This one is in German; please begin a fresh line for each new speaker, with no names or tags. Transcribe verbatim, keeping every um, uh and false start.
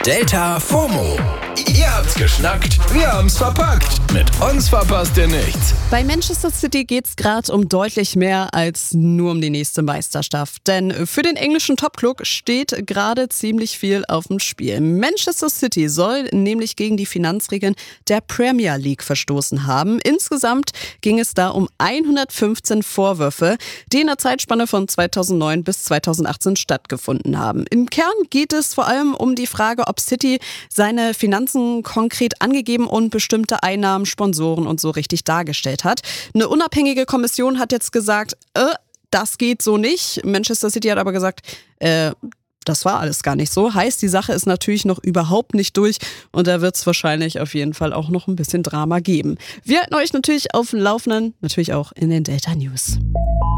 Delta FOMO. Ihr habt's geschnackt, wir haben's verpackt. Mit uns verpasst ihr nichts.
Bei Manchester City geht's gerade um deutlich mehr als nur um die nächste Meisterschaft. Denn für den englischen Topclub steht gerade ziemlich viel auf dem Spiel. Manchester City soll nämlich gegen die Finanzregeln der Premier League verstoßen haben. Insgesamt ging es da um hundertfünfzehn Vorwürfe, die in der Zeitspanne von zweitausendneun bis zweitausendachtzehn stattgefunden haben. Im Kern geht es vor allem um die Frage, ob City seine Finanzen konkret angegeben und bestimmte Einnahmen, Sponsoren und so richtig dargestellt hat. Eine unabhängige Kommission hat jetzt gesagt, äh, das geht so nicht. Manchester City hat aber gesagt, äh, das war alles gar nicht so. Heißt, die Sache ist natürlich noch überhaupt nicht durch und da wird es wahrscheinlich auf jeden Fall auch noch ein bisschen Drama geben. Wir halten euch natürlich auf dem Laufenden, natürlich auch in den Delta News.